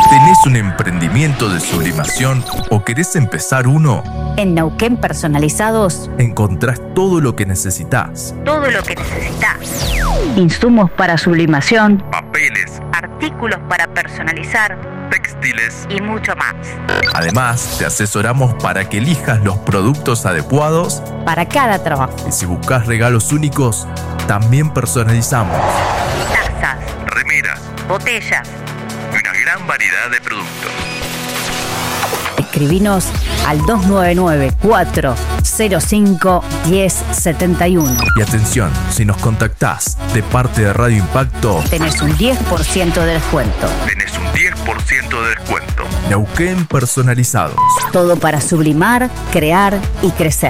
¿Tenés un emprendimiento de sublimación o querés empezar uno? En Neuquén Personalizados encontrás todo lo que necesitas. Insumos para sublimación, Papeles, artículos para personalizar textiles y mucho más. Además, te asesoramos para que elijas los productos adecuados Para cada trabajo. y si buscas regalos únicos, también personalizamos. Tazas, Remeras botellas. y una gran variedad de productos. Escribinos al 299-405-1071. Y atención, si nos contactás de parte de Radio Impacto, Tenés un 10% de descuento. tenés un 10% de descuento. Neuquén Personalizados. Todo para sublimar, crear y crecer.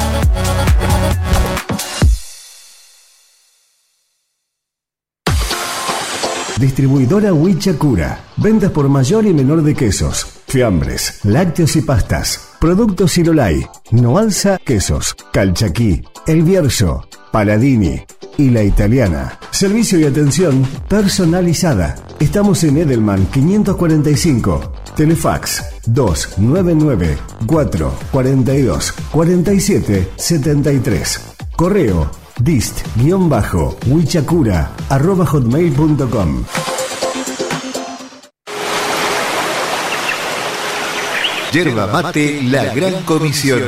Distribuidora Huichacura. Ventas por mayor y menor de quesos, fiambres, lácteos y pastas. Productos Cirolay, Noalza Quesos, Calchaquí, El Bierzo, Paladini y La Italiana. Servicio y atención personalizada. Estamos en Edelman 545. Telefax 299 442 47 73. Correo dist-huichacura@hotmail.com. Yerba Mate La Gran Comisión.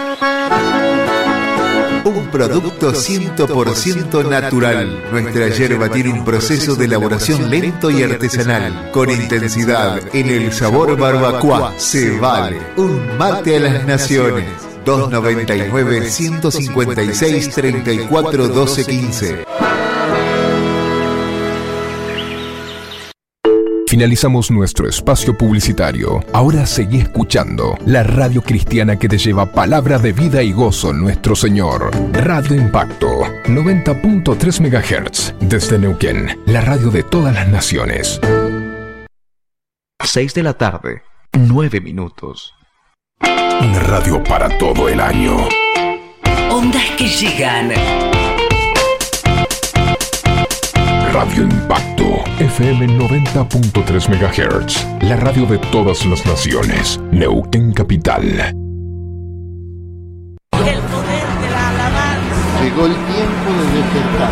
Un producto 100% natural. Nuestra yerba tiene un proceso de elaboración lento y artesanal, con intensidad en el sabor barbacoa. Se vale. Un mate a las naciones. 299-156-34-12-15. Finalizamos nuestro espacio publicitario. Ahora seguí escuchando la radio cristiana que te lleva palabra de vida y gozo en nuestro Señor. Radio Impacto, 90.3 MHz. Desde Neuquén, la radio de todas las naciones. 6 de la tarde, 9 minutos. Una radio para todo el año. Ondas que llegan. Radio Impacto, FM 90.3 MHz. La radio de todas las naciones. Neuquén Capital. El poder de la alabanza. Llegó el tiempo de despertar.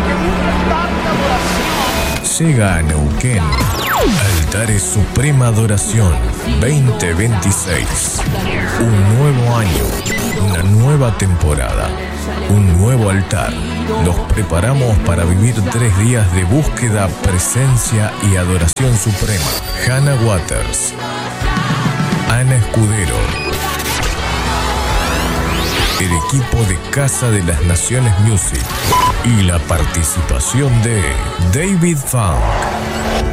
Llega a Neuquén Altares Suprema Adoración 2026. Un nuevo año, una nueva temporada, un nuevo altar. Nos preparamos para vivir 3 días de búsqueda, presencia y adoración suprema. Hannah Waters, Ana Escudero, el equipo de Casa de las Naciones Music y la participación de David Funk.